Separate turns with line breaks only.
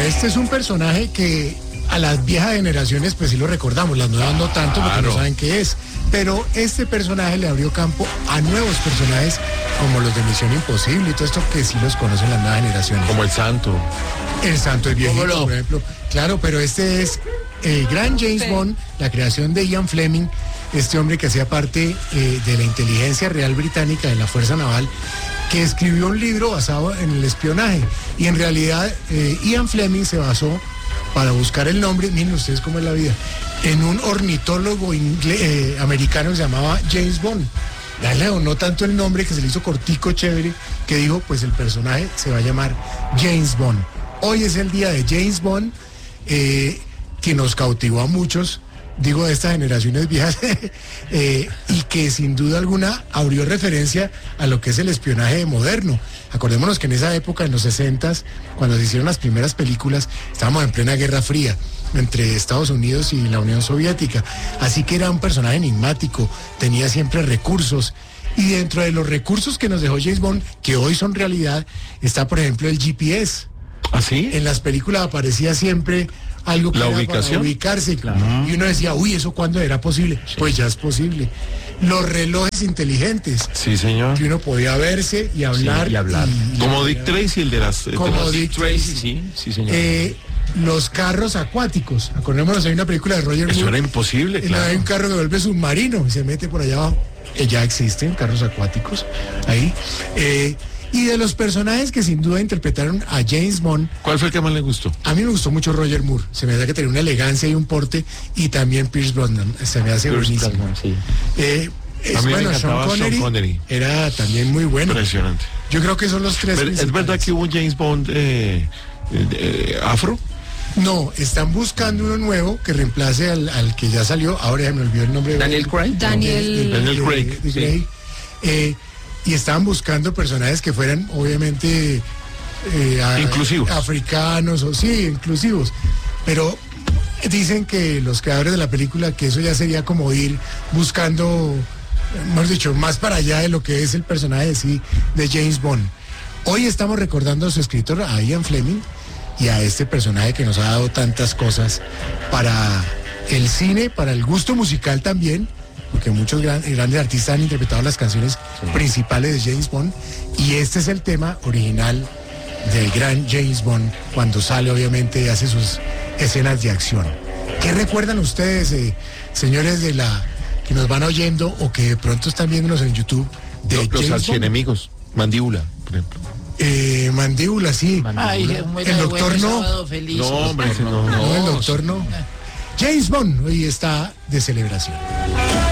este es un personaje que a las viejas generaciones pues sí lo recordamos, las nuevas no tanto porque no saben qué es. Pero este personaje le abrió campo a nuevos personajes como los de Misión Imposible y todo esto que sí los conocen las nuevas generaciones.
Como el Santo.
El Santo es viejito, por ejemplo. Claro, pero este es el gran James Bond, la creación de Ian Fleming, este hombre que hacía parte de la inteligencia real británica de la Fuerza Naval, que escribió un libro basado en el espionaje. Y en realidad Ian Fleming se basó para buscar el nombre, miren ustedes cómo es la vida, en un ornitólogo americano que se llamaba James Bond. No tanto el nombre, que se le hizo cortico, chévere, que dijo, pues el personaje se va a llamar James Bond. Hoy es el día de James Bond, que nos cautivó a muchos, digo, de estas generaciones viejas, y que sin duda alguna abrió referencia a lo que es el espionaje moderno. Acordémonos que en esa época, en los 60s, cuando se hicieron las primeras películas, estábamos en plena Guerra Fría entre Estados Unidos y la Unión Soviética. Así que era un personaje enigmático, tenía siempre recursos. Y dentro de los recursos que nos dejó James Bond, que hoy son realidad, está, por ejemplo, el GPS.
¿Ah, sí?
En las películas aparecía siempre algo que
¿La
era
ubicación?
para ubicarse. Claro. Y uno decía, uy, ¿eso cuándo era posible? Sí. Pues ya es posible. Los relojes inteligentes.
Sí, señor.
Que uno podía verse y hablar.
Sí, y hablar. Como Dick Tracy, el de las...
Como Dick Tracy.
Sí, señor.
Los carros acuáticos. Acordémonos, hay una película de Roger Moore.
Eso era imposible, claro.
Hay un carro que vuelve submarino y se mete por allá abajo. Ya existen carros acuáticos ahí. Y de los personajes que sin duda interpretaron a James Bond,
¿cuál fue el que más le gustó?
A mí me gustó mucho Roger Moore. Se me da que tenía una elegancia y un porte, y también Pierce Brosnan. Se me hace buenísimo.
Sí.
A mí bueno, Sean Connery era también muy bueno.
Impresionante.
Yo creo que son los tres.
Pero, ¿es verdad que hubo un James Bond afro?
No, están buscando uno nuevo que reemplace al que ya salió. Ahora ya me olvidó el nombre.
Daniel Craig.
Daniel Craig.
Y estaban buscando personajes que fueran obviamente
inclusivos,
africanos, o sí, inclusivos, pero dicen que los creadores de la película, que eso ya sería como ir buscando, mejor dicho, más para allá de lo que es el personaje de James Bond. Hoy estamos recordando a su escritor, a Ian Fleming, y a este personaje que nos ha dado tantas cosas para el cine, para el gusto musical también, porque muchos grandes artistas han interpretado las canciones principales de James Bond, y este es el tema original del gran James Bond, cuando sale obviamente y hace sus escenas de acción. ¿Qué recuerdan ustedes, señores que nos van oyendo o que de pronto están viéndonos en YouTube, de
los archienemigos? Mandíbula, por ejemplo.
Mandíbula, sí.
Ay,
el doctor no.
Feliz.
No, hombre,
no, el doctor no. James Bond hoy está de celebración.